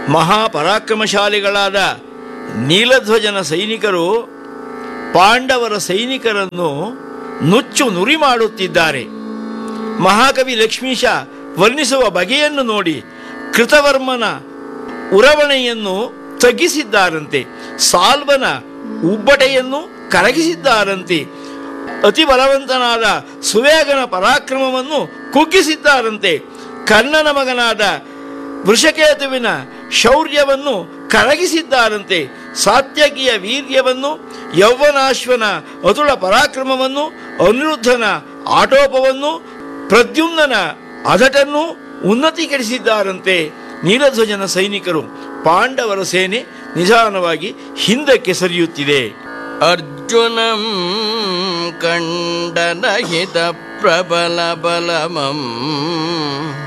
ಮಹಾಪರಾಕ್ರಮಶಾಲಿಗಳಾದ ನೀಲಧ್ವಜನ ಸೈನಿಕರು ಪಾಂಡವರ ಸೈನಿಕರನ್ನು ನುಚ್ಚು ನುರಿ ಮಾಡುತ್ತಿದ್ದಾರೆ. ಮಹಾಕವಿ ಲಕ್ಷ್ಮೀಶ ವರ್ಣಿಸುವ ಬಗೆಯನ್ನು ನೋಡಿ ಕೃತವರ್ಮನ ಉರವಣೆಯನ್ನು ತಗ್ಗಿಸಿದ್ದಾರಂತೆ, ಸಾಲ್ವನ ಉಬ್ಬಟೆಯನ್ನು ಕರಗಿಸಿದ್ದಾರಂತೆ, ಅತಿ ಬಲವಂತನಾದ ಸುವೇಗನ ಪರಾಕ್ರಮವನ್ನು ಕುಗ್ಗಿಸಿದ್ದಾರಂತೆ, ಕರ್ಣನ ಮಗನಾದ ವೃಷಕೇತುವಿನ ಶೌರ್ಯವನ್ನು ಕರಗಿಸಿದ್ದಾರಂತೆ, ಸಾತ್ಯಕಿಯ ವೀರ್ಯವನ್ನು, ಯೌವನಾಶ್ವನ ಅತುಳ ಪರಾಕ್ರಮವನ್ನು, ಅನಿರುದ್ಧನ ಆಟೋಪವನ್ನು, ಪ್ರದ್ಯುಮ್ನನ ಅಧಟನ್ನು ಉನ್ನತೀಕರಿಸಿದ್ದಾರಂತೆ. ನೀಲಧ್ವಜನ ಸೈನಿಕರು ಪಾಂಡವರ ಸೇನೆ ನಿಧಾನವಾಗಿ ಹಿಂದಕ್ಕೆ ಸರಿಯುತ್ತಿದೆ. ಅರ್ಜುನಂ ಕಂಡನಹಿತ ಪ್ರಬಲ ಬಲಮಂ